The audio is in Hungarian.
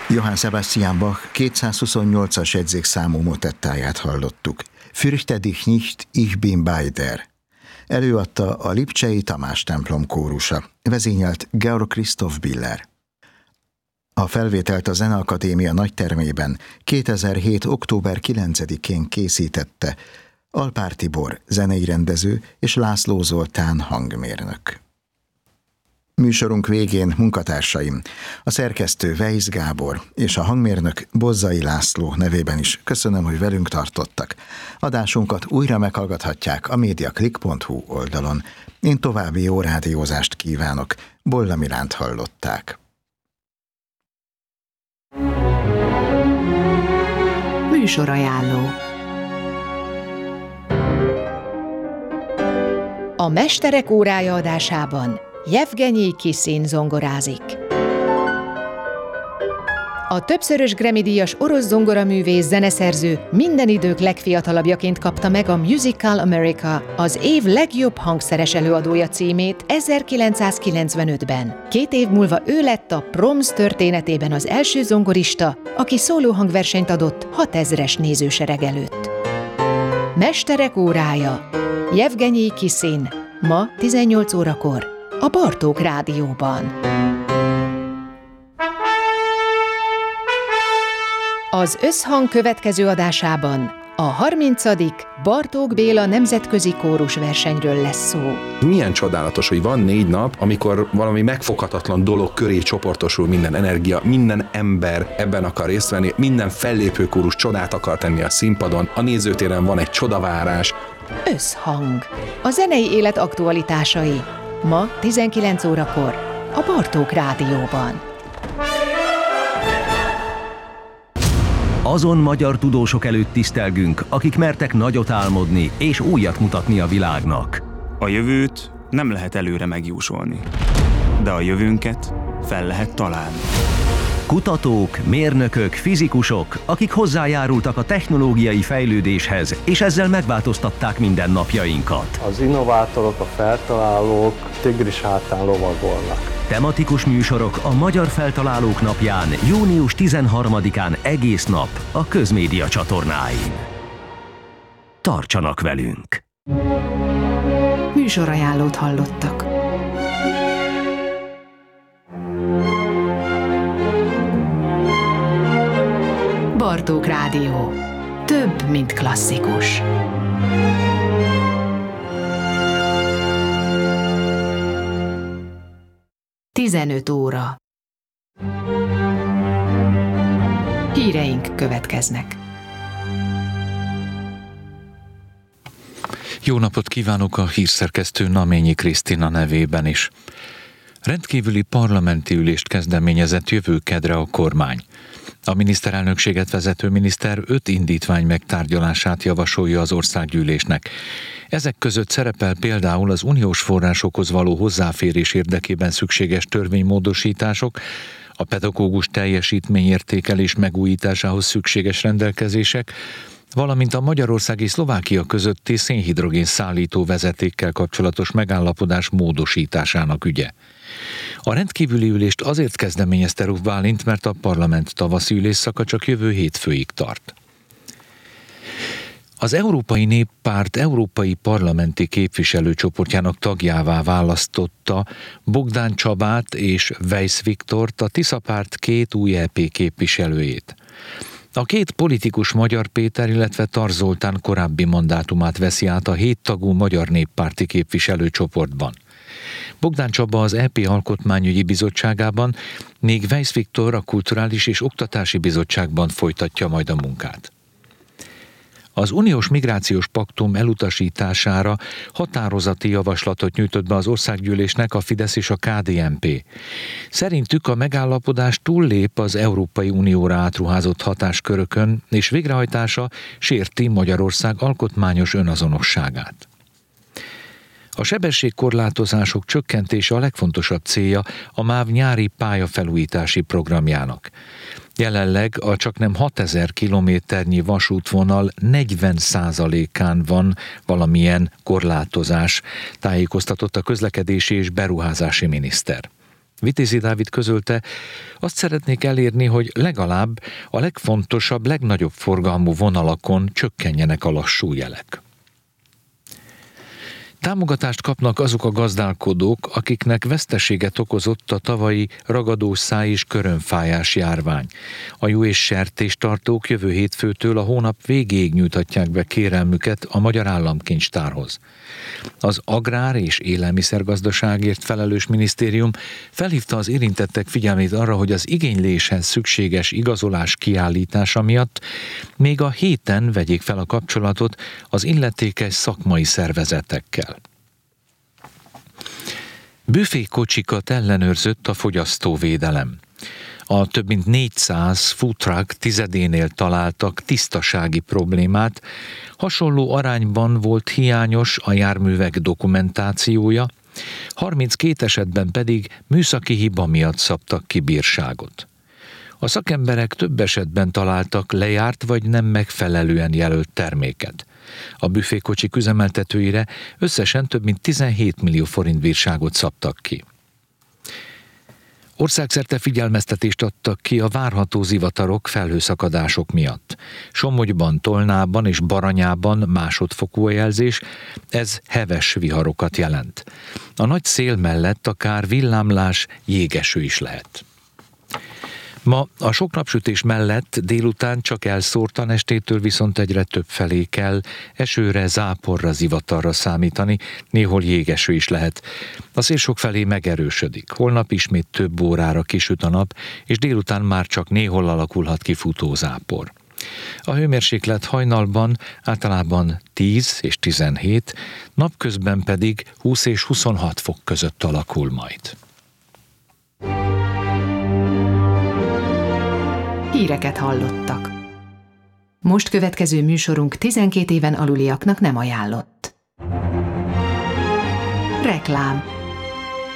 Johann Sebastian Bach 228-as jegyzékszámú motettáját hallottuk. Fürchte dich nicht, ich bin bei dir. Előadta a Lipcsei Tamás templom kórusa, vezényelt Georg Christoph Biller. A felvételt a Zeneakadémia nagytermében 2007. október 9-én készítette Alpár Tibor zenei rendező és László Zoltán hangmérnök. Műsorunk végén munkatársaim, a szerkesztő Weisz Gábor és a hangmérnök Bozzai László nevében is köszönöm, hogy velünk tartottak. Adásunkat újra meghallgathatják a mediaclick.hu oldalon. Én további jó rádiózást kívánok. Bolla Milánt hallották. Műsorajánló. A Mesterek órája adásában Jevgenyi Kiszin zongorázik. A többszörös Grammy-díjas orosz zongoraművész zeneszerző minden idők legfiatalabbjaként kapta meg a Musical America az év legjobb hangszeres előadója címét 1995-ben. 2 év múlva ő lett a Proms történetében az első zongorista, aki szólóhangversenyt adott 6000-es nézősereg előtt. Mesterek órája. Jevgenyi Kiszin. Ma 18 órakor. A Bartók Rádióban. Az Összhang következő adásában a 30. Bartók Béla nemzetközi kórusversenyről lesz szó. Milyen csodálatos, hogy van 4 nap, amikor valami megfoghatatlan dolog köré csoportosul minden energia, minden ember ebben akar részt venni, minden fellépő kórus csodát akar tenni a színpadon, a nézőtéren van egy csodavárás. Összhang. A zenei élet aktualitásai. Ma 19 órakor a Bartók Rádióban. Azon magyar tudósok előtt tisztelgünk, akik mertek nagyot álmodni és újat mutatni a világnak. A jövőt nem lehet előre megjósolni, de a jövőnket fel lehet találni. Kutatók, mérnökök, fizikusok, akik hozzájárultak a technológiai fejlődéshez, és ezzel megváltoztatták mindennapjainkat. Az innovátorok, a feltalálók tigris hátán lovagolnak. Tematikus műsorok a Magyar Feltalálók Napján, június 13-án egész nap a Közmédia csatornáin. Tartsanak velünk! Műsorajánlót hallottak. Bartók Rádió. Több, mint klasszikus. Tizenöt óra. Híreink következnek. Jó napot kívánok a hírszerkesztő Naményi Krisztina nevében is. Rendkívüli parlamenti ülést kezdeményezett jövő kedre a kormány. A miniszterelnökséget vezető miniszter 5 indítvány megtárgyalását javasolja az országgyűlésnek. Ezek között szerepel például az uniós forrásokhoz való hozzáférés érdekében szükséges törvénymódosítások, a pedagógus teljesítményértékelés megújításához szükséges rendelkezések, valamint a Magyarország és Szlovákia közötti szénhidrogén szállító vezetékkel kapcsolatos megállapodás módosításának ügye. A rendkívüli ülést azért kezdeményezte Ruf Bálint, mert a parlament tavaszi ülésszaka csak jövő hétfőig tart. Az Európai Néppárt európai parlamenti képviselőcsoportjának tagjává választotta Bogdán Csabát és Weisz Viktort, a Tiszapárt 2 új EP képviselőjét. A 2 politikus Magyar Péter, illetve Tar Zoltán korábbi mandátumát veszi át a 7 tagú Magyar Néppárti képviselőcsoportban. Bogdán Csaba az EP Alkotmányügyi Bizottságában, míg Weisz Viktor a Kulturális és Oktatási Bizottságban folytatja majd a munkát. Az uniós migrációs paktum elutasítására határozati javaslatot nyújtott be az országgyűlésnek a Fidesz és a KDNP. Szerintük a megállapodás túllép az Európai Unióra átruházott hatáskörökön, és végrehajtása sérti Magyarország alkotmányos önazonosságát. A sebességkorlátozások csökkentése a legfontosabb célja a MÁV nyári pályafelújítási programjának. Jelenleg a csaknem 6000 kilométernyi vasútvonal 40%-án van valamilyen korlátozás, tájékoztatott a közlekedési és beruházási miniszter. Vitézi Dávid közölte, azt szeretnék elérni, hogy legalább a legfontosabb, legnagyobb forgalmú vonalakon csökkenjenek a lassú jelek. Támogatást kapnak azok a gazdálkodók, akiknek veszteséget okozott a tavalyi ragadószáj és körömfájás járvány. A juh- és sertéstartók jövő hétfőtől a hónap végéig nyújthatják be kérelmüket a Magyar Államkincstárhoz. Az Agrár- és Élelmiszergazdaságért felelős minisztérium felhívta az érintettek figyelmét arra, hogy az igényléshez szükséges igazolás kiállítása miatt még a héten vegyék fel a kapcsolatot az illetékes szakmai szervezetekkel. Büfékocsikat ellenőrzött a fogyasztóvédelem. A több mint 400 food truck tizedénél találtak tisztasági problémát, hasonló arányban volt hiányos a járművek dokumentációja, 32 esetben pedig műszaki hiba miatt szabtak ki bírságot. A szakemberek több esetben találtak lejárt vagy nem megfelelően jelölt terméket. A büfékocsik üzemeltetőire összesen több mint 17 millió forint bírságot szabtak ki. Országszerte figyelmeztetést adtak ki a várható zivatarok, felhőszakadások miatt. Somogyban, Tolnában és Baranyában másodfokú a jelzés, ez heves viharokat jelent. A nagy szél mellett akár villámlás, jégeső is lehet. Ma a sok napsütés mellett délután csak elszórtan, estétől viszont egyre több felé kell esőre, záporra, zivatarra számítani, néhol jégeső is lehet. A szél sok felé megerősödik. Holnap ismét több órára kisüt a nap, és délután már csak néhol alakulhat ki futózápor. A hőmérséklet hajnalban általában 10 és 17, napközben pedig 20 és 26 fok között alakul majd. Híreket hallottak. Most következő műsorunk 12 éven aluliaknak nem ajánlott. Reklám.